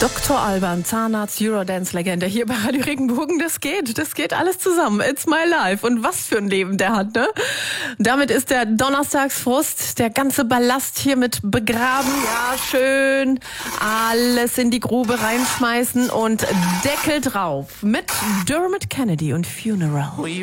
Dr. Alban, Zahnarzt, Eurodance-Legende hier bei Radio Regenbogen. Das geht alles zusammen. It's my life. Und was für ein Leben der hat, ne? Damit ist der Donnerstagsfrust, der ganze Ballast hier mit begraben. Ja, schön alles in die Grube reinschmeißen und Deckel drauf mit Dermot Kennedy und Funeral.